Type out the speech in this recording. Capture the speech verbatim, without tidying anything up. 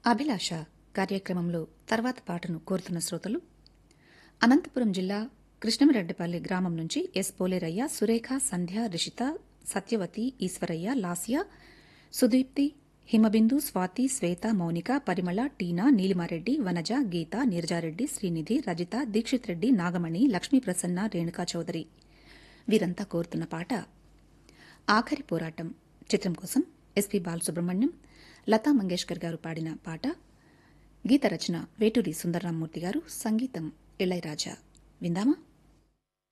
అభిలాష కార్యక్రమంలో తర్వాత పాటను కోరుతున్న శ్రోతలు అనంతపురం జిల్లా కృష్ణమిరెడ్డిపల్లి గ్రామం నుంచి ఎస్ పోలేరయ్య, సురేఖ, సంధ్య, రిషిత, సత్యవతి, ఈశ్వరయ్య, లాస్య, సుదీప్తి, హిమబిందు, స్వాతి, శ్వేత, మౌనిక, పరిమళ, టీనా, నీలిమారెడ్డి, వనజ, గీత, నీరజారెడ్డి, శ్రీనిధి, రజిత, దీక్షిత్ రెడ్డి, నాగమణి, లక్ష్మీ ప్రసన్న, రేణుకా చౌదరి వీరంతా కోరుతున్న పాట ఆఖరి పోరాటం చిత్రం కోసం ఎస్పీ బాలసుబ్రహ్మణ్యం, లతా మంగేష్కర్ గారు పాడిన పాట. గీత రచన వేటూరి సుందరరామూర్తి గారు, సంగీతం ఇళయరాజా. విందామా?